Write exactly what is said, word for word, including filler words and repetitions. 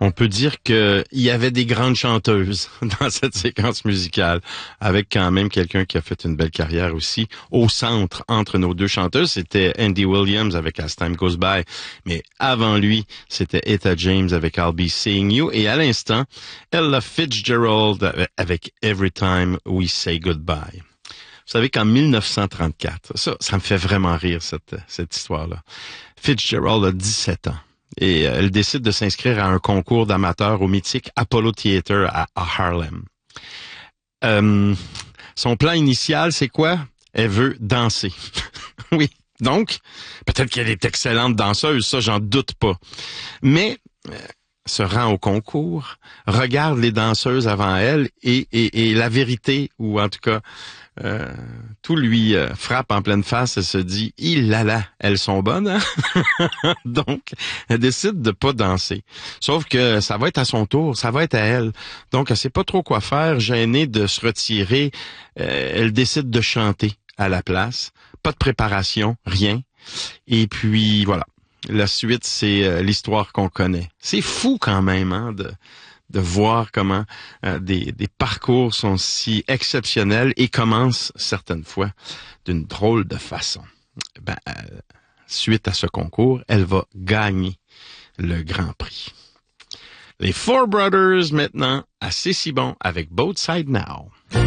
On peut dire qu'il y avait des grandes chanteuses dans cette séquence musicale, avec quand même quelqu'un qui a fait une belle carrière aussi. Au centre, entre nos deux chanteuses, c'était Andy Williams avec As Time Goes By, mais avant lui, c'était Etta James avec I'll Be Seeing You, et à l'instant, Ella Fitzgerald avec Every Time We Say Goodbye. Vous savez qu'en mille neuf cent trente-quatre, ça, ça me fait vraiment rire, cette, cette histoire-là. Fitzgerald a dix-sept ans. Et elle décide de s'inscrire à un concours d'amateurs au mythique Apollo Theater à, à Harlem. Euh, son plan initial, c'est quoi? Elle veut danser. Oui, donc, peut-être qu'elle est excellente danseuse, ça, j'en doute pas. Mais euh, se rend au concours, regarde les danseuses avant elle et, et, et la vérité, ou en tout cas, euh, tout lui euh, frappe en pleine face. Elle se dit, il là là, elles sont bonnes, hein? Donc, elle décide de pas danser. Sauf que ça va être à son tour, ça va être à elle. Donc, elle sait pas trop quoi faire, gênée de se retirer. Euh, elle décide de chanter à la place. Pas de préparation, rien. Et puis, voilà. La suite, c'est euh, l'histoire qu'on connaît. C'est fou quand même, hein, de... de voir comment euh, des, des parcours sont si exceptionnels et commencent certaines fois d'une drôle de façon. Ben, euh, suite à ce concours, elle va gagner le Grand Prix. Les Four Brothers maintenant, assez si bon avec Both Sides Now.